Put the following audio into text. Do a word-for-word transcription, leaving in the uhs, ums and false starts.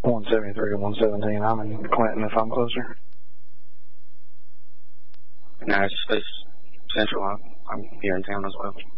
one seventy-three to one seventeen. I'm in Clinton if I'm closer. No, it's, it's Central. I'm, I'm here in town as well.